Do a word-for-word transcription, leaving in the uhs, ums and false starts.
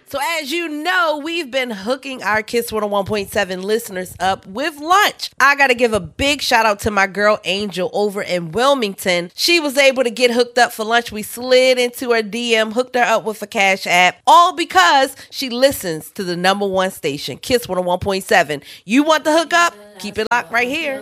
So as you know, we've been hooking our Kiss one oh one point seven listeners up with lunch. I got to give a big shout out to my girl Angel over in Wilmington. She was able to get hooked up for lunch. We slid into her D M, hooked her up with a Cash App, all because she listens to the number one station, Kiss one oh one point seven. You want the hook up? Keep it locked right here.